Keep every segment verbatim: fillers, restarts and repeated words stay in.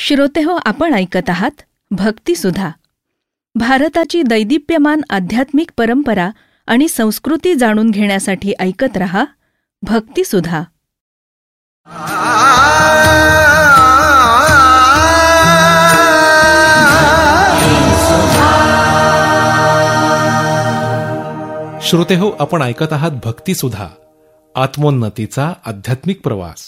श्रोतेहो, आपण ऐकत आहात भक्तिसुधा. भारताची दैदिप्यमान आध्यात्मिक परंपरा आणि संस्कृती जाणून घेण्यासाठी ऐकत रहा भक्तिसुधा. श्रोतेहो, आपण ऐकत आहात भक्तिसुधा, आत्मोन्नतीचा आध्यात्मिक प्रवास.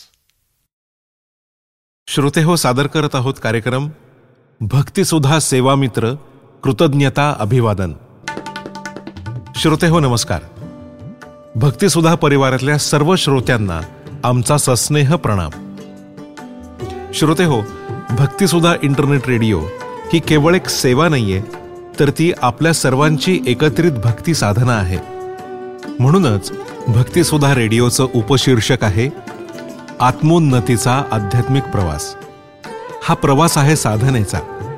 श्रोतेहो, सादर करत आहोत कार्यक्रम भक्तिसुधा सेवामित्र कृतज्ञता अभिवादन. श्रोतेहो, नमस्कार. भक्तिसुधा परिवारातल्या सर्व श्रोत्यांना आमचा सस्नेह प्रणाम. श्रोतेहो, भक्तिसुधा इंटरनेट रेडिओ ही केवळ एक सेवा नाहीये, तर ती आपल्या सर्वांची एकत्रित भक्ती साधना आहे. म्हणूनच भक्तिसुधा रेडिओचं उपशीर्षक आहे आत्मोन्नतीचा आध्यात्मिक प्रवास. हा प्रवास आहे साधनेचा.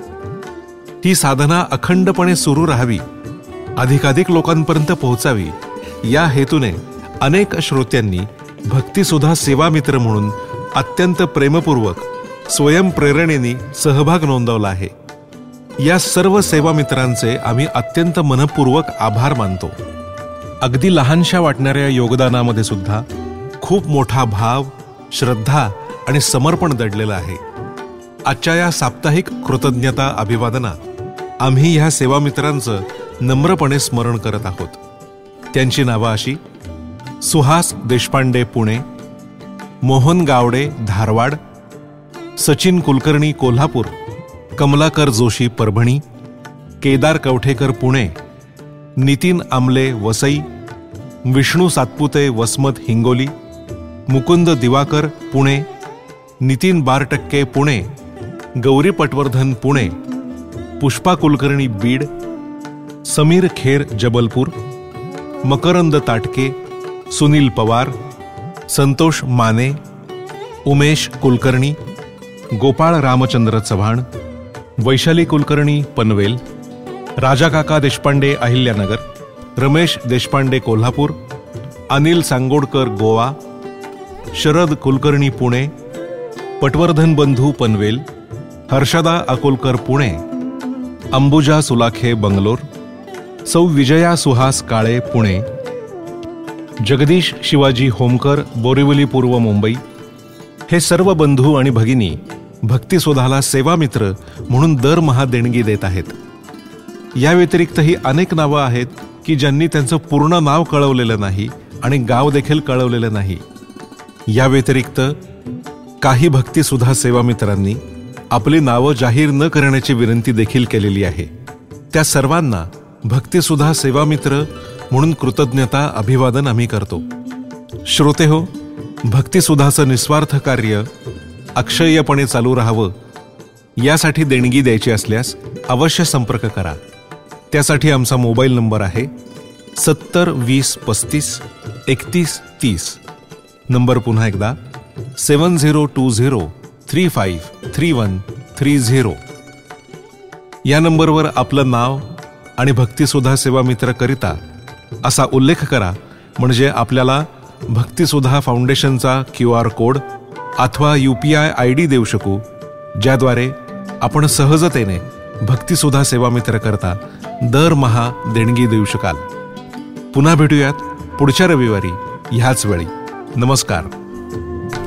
ही साधना अखंडपणे सुरू राहावी, अधिकाधिक लोकांपर्यंत पोहोचावी, या हेतूने अनेक श्रोत्यांनी भक्तिसुधा सेवामित्र म्हणून अत्यंत प्रेमपूर्वक स्वयंप्रेरणेने सहभाग नोंदवला आहे. या सर्व सेवामित्रांचे आम्ही अत्यंत मनपूर्वक आभार मानतो. अगदी लहानशा वाटणाऱ्या योगदानामध्ये सुद्धा खूप मोठा भाव, श्रद्धा आणि समर्पण दडलेलं आहे. आजच्या या साप्ताहिक कृतज्ञता अभिवादनात आम्ही ह्या सेवामित्रांचं नम्रपणे स्मरण करत आहोत. त्यांची नावं अशी: सुहास देशपांडे पुणे, मोहन गावडे धारवाड, सचिन कुलकर्णी कोल्हापूर, कमलाकर जोशी परभणी, केदार कवठेकर पुणे, नितीन आमले वसई, विष्णू सातपुते वसमत हिंगोली, मुकुंद दिवाकर पुणे, नितीन बारटक्के पुणे, गौरी पटवर्धन पुणे, पुष्पा कुलकर्णी बीड, समीर खेर जबलपूर, मकरंद ताटके, सुनील पवार, संतोष माने, उमेश कुलकर्णी, गोपाळ रामचंद्र चव्हाण, वैशाली कुलकर्णी पनवेल, राजा काका देशपांडे अहिल्यानगर, रमेश देशपांडे कोल्हापूर, अनिल सांगोडकर गोवा, शरद कुलकर्णी पुणे, पटवर्धन बंधू पनवेल, हर्षदा अकोलकर पुणे, अंबुजा सुलाखे बंगलोर, सौ विजया सुहास काळे पुणे, जगदीश शिवाजी होमकर बोरिवली पूर्व मुंबई. हे सर्व बंधू आणि भगिनी भक्तिसुधाला सेवामित्र म्हणून दरमहा देणगी देत आहेत. या व्यतिरिक्तही अनेक नावं आहेत की ज्यांनी त्यांचं पूर्ण नाव कळवलेलं नाही आणि गाव देखील कळवलेलं नाही. या व्यतिरिक्त काही भक्तिसुधा सेवामित्रांनी आपली नावं जाहीर न करण्याची विनंती देखील केलेली आहे. त्या सर्वांना भक्तिसुधा सेवामित्र म्हणून कृतज्ञता अभिवादन आम्ही करतो. श्रोतेहो, भक्तिसुधाचं निस्वार्थ कार्य अक्षय्यपणे चालू राहावं, यासाठी देणगी द्यायची असल्यास अवश्य संपर्क करा. त्यासाठी आमचा मोबाईल नंबर आहे सत्तर वीस पस्तीस एकतीस तीस. नंबर पुन्हा एकदा सेवन zero to zero three five three one three zero. या नंबरवर आपलं नाव आणि भक्तिसुधा सेवामित्र करिता असा उल्लेख करा, म्हणजे आपल्याला भक्तिसुधा फाउंडेशनचा क्यू आर कोड अथवा U P I I D देऊ शकू, ज्याद्वारे आपण सहजतेने भक्तिसुधा सेवामित्र करता दरमहा देणगी देऊ शकाल. पुन्हा भेटूयात पुढच्या रविवारी ह्याच वेळी. नमस्कार.